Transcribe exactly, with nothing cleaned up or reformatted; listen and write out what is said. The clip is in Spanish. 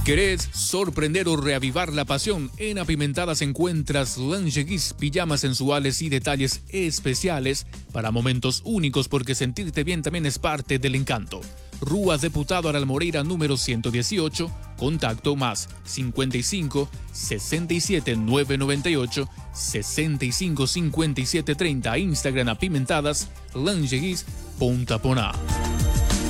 ¿Querés sorprender o reavivar la pasión? En Apimentadas encuentras lingeries, pijamas sensuales y detalles especiales para momentos únicos, porque sentirte bien también es parte del encanto. Rúa Deputado Aral Moreira número ciento dieciocho, contacto más cincuenta y cinco, sesenta y siete, novecientos noventa y ocho, sesenta y cinco, cincuenta y siete, treinta, Instagram Apimentadas, lingeries, Punta Poná.